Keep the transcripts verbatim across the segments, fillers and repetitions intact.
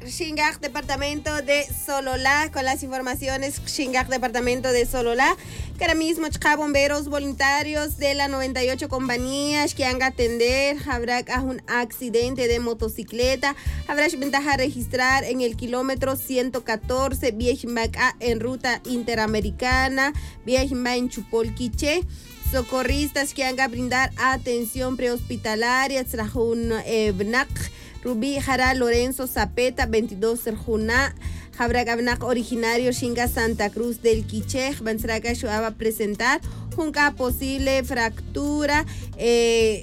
Xingaq, departamento de Sololá, con las informaciones Xingaq, departamento de Sololá, que ahora mismo chica bomberos voluntarios de las noventa y ocho compañías que han que atender, habrá un accidente de motocicleta, habrá ventaja a registrar en el kilómetro ciento catorce, Viejimbaca en ruta interamericana, Viejimba en Chupolquiche. Socorristas que han que brindar atención prehospitalaria, Tzrajun Ebnak, Rubí Jara Lorenzo Zapeta, veintidós Serjuna, Jabragabnak originario Xinga Santa Cruz del Quichej, Bansraga va a presentar una posible fractura, eh,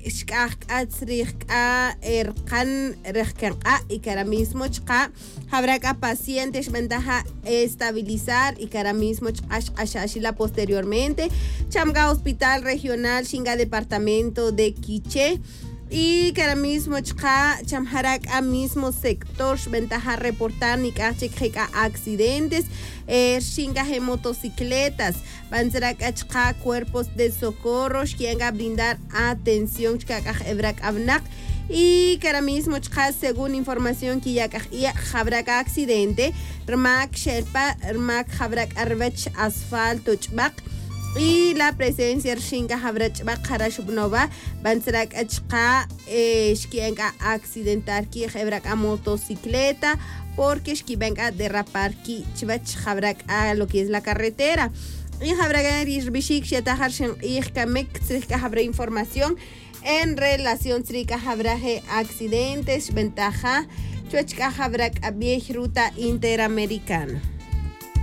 y que ahora mismo habrá pacientes ventaja estabilizar y que ahora mismo ashashila posteriormente. Chamga Hospital Regional Xinga Departamento de Quiché. Y que ahora mismo chica chamharak a mismo sector ventaja reportar ni chica accidentes eh, chinga de motocicletas vanzerak chica cuerpos de socorro que van a brindar atención chica ebrak abnak. Y que ahora mismo chica según información que ya habrá accidente rmak sherpa rmak habrá arbech asfalto chbak. Y la presencia Xinga Habrach Bakarashubnova, Bansrak Achka, Shkienga accidentar ki hebrak a motocicleta, porque Shkibenga derrapar ki Chibach Habrak a lo que es la carretera. Y Habragan Rishbishik Shetahar Shen Ikamek Trika Habra información en relación Trika Habraje accidentes, ventaja, Chuachka Habrak a ruta interamericana.